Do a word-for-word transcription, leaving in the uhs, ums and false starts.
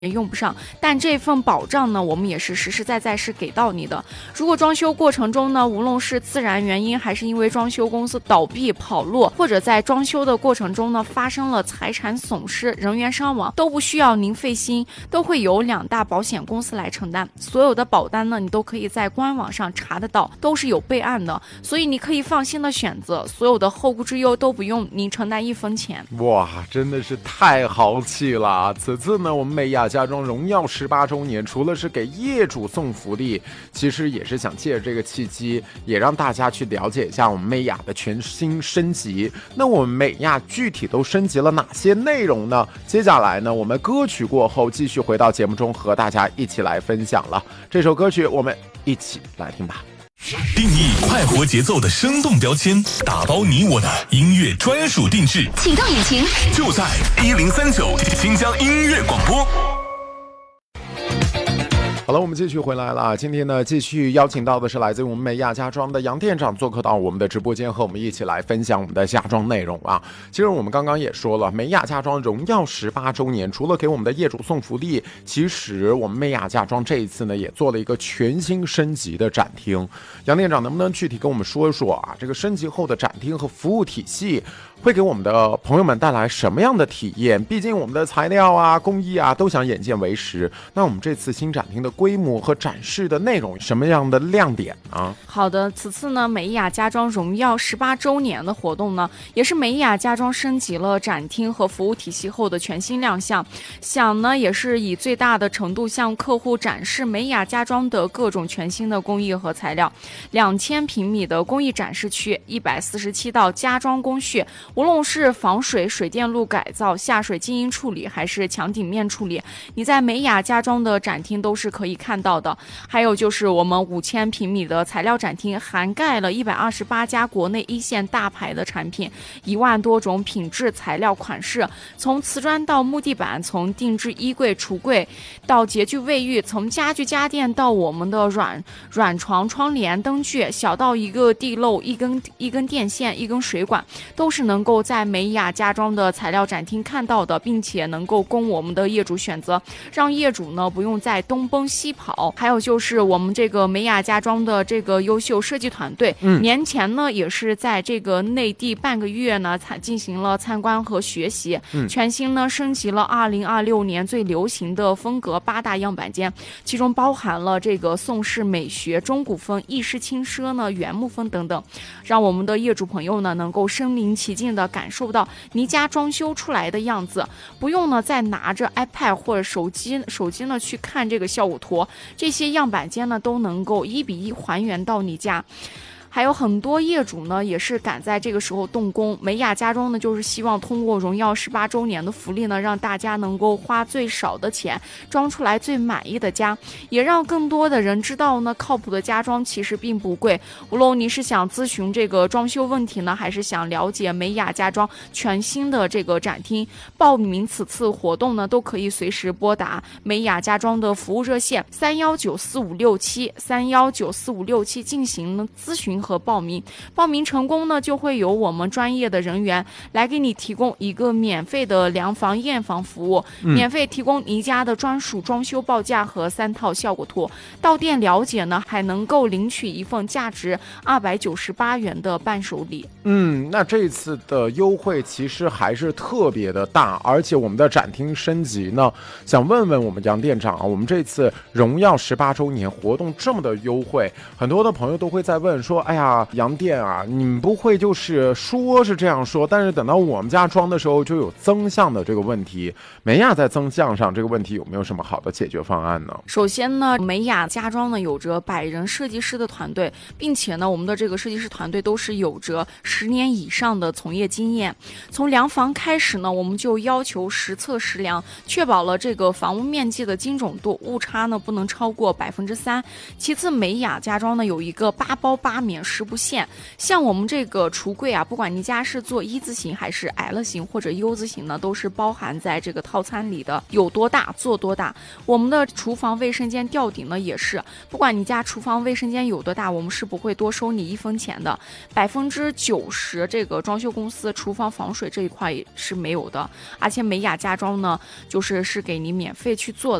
也用不上，但这份保障呢，我们也是实实在在是给到你的。如果装修过程中呢，无论是自然原因，还是因为装修公司倒闭跑路，或者在装修的过程中呢发生了财产损失、人员伤亡，都不需要您费心，都会由两大保险公司来承担。所有的保单呢，你都可以在官网上查得到，都是有备案的，所以你可以放心的选择，所有的后顾之忧都不用您承担一分钱。 哇，真的是太豪气了！此次呢，我们美雅家装荣耀十八周年，除了是给业主送福利，其实也是想借着这个契机，也让大家去了解一下我们美雅的全新升级。那我们美雅具体都升级了哪些内容呢？接下来呢，我们歌曲过后继续回到节目中和大家一起来分享了。这首歌曲我们一起来听吧。 定义快活节奏的生动标签，打包你我的音乐专属定制， 启动引擎， 就在一零三九新疆音乐广播。 好了，我们继续回来了。今天呢，继续邀请到的是来自于我们美雅家装的杨店长做客到我们的直播间，和我们一起来分享我们的家装内容啊。其实我们刚刚也说了，美雅家装荣耀十八周年，除了给我们的业主送福利，其实我们美雅家装这一次呢，也做了一个全新升级的展厅。杨店长能不能具体跟我们说一说啊？这个升级后的展厅和服务体系会给我们的朋友们带来什么样的体验？毕竟我们的材料啊、工艺啊都想眼见为实。那我们这次新展厅的规模和展示的内容什么样的亮点呢？ 好的，此次呢美雅家装荣耀十八周年的活动呢，也是美雅家装升级了展厅和服务体系后的全新亮相。想呢也是以最大的程度向客户展示美雅家装的各种全新的工艺和材料。两千平米的工艺展示区，一百四十七道家装工序。无论是防水、水电路改造、下水静音处理，还是墙顶面处理，你在美雅家装的展厅都是可以看到的。还有就是我们五千平米的材料展厅，涵盖了一百二十八家国内一线大牌的产品，一万多种品质材料款式，从瓷砖到木地板，从定制衣柜、橱柜到洁具卫浴，从家具家电到我们的软软床、窗帘、灯具，小到一个地漏、一根一根电线、一根水管，都是能够在美雅家装的材料展厅看到的，并且能够供我们的业主选择，让业主呢不用再东奔西跑。还有就是我们这个美雅家装的这个优秀设计团队，嗯、年前呢也是在这个内地半个月呢才进行了参观和学习，嗯、全新呢升级了二零二六年最流行的风格八大样板间，其中包含了这个宋式美学、中古风、意式轻奢呢、原木风等等，让我们的业主朋友呢能够身临其境的感受到你家装修出来的样子，不用呢再拿着 iPad 或者手机手机呢去看这个效果图，这些样板间呢都能够一比一还原到你家。还有很多业主呢也是赶在这个时候动工，美雅家装呢就是希望通过荣耀十八周年的福利呢，让大家能够花最少的钱装出来最满意的家，也让更多的人知道呢靠谱的家装其实并不贵。无论你是想咨询这个装修问题呢，还是想了解美雅家装全新的这个展厅，报名此次活动呢都可以随时拨打美雅家装的服务热线三幺九四五六七三幺九四五六七进行呢咨询和报名。报名成功呢，就会有我们专业的人员来给你提供一个免费的量房验房服务，嗯、免费提供宜家的专属装修报价和三套效果图。到店了解呢，还能够领取一份价值二百九十八元的伴手礼。 嗯，那这次的优惠其实还是特别的大，而且我们的展厅升级呢，想问问我们杨店长啊，我们这次荣耀十八周年活动这么的优惠，很多的朋友都会在问说，哎呀，杨店啊，你们不会就是说是这样说，但是等到我们家装的时候就有增项的这个问题，美雅在增项上这个问题有没有什么好的解决方案呢？ 首先呢，美雅家装呢有着百人设计师的团队，并且呢我们的这个设计师团队都是有着十年以上的从业经验。从量房开始呢，我们就要求实测实量，确保了这个房屋面积的精准度，误差呢不能超过百分之三。其次，美雅家装呢有一个八包八免免十不限。像我们这个橱柜啊，不管你家是做一字形还是 L 型或者 U 字形呢，都是包含在这个套餐里的，有多大做多大。我们的厨房卫生间吊顶呢也是，不管你家厨房卫生间有多大，我们是不会多收你一分钱的。百分之九十这个装修公司厨房防水这一块也是没有的，而且美雅家装呢，就是是给你免费去做的。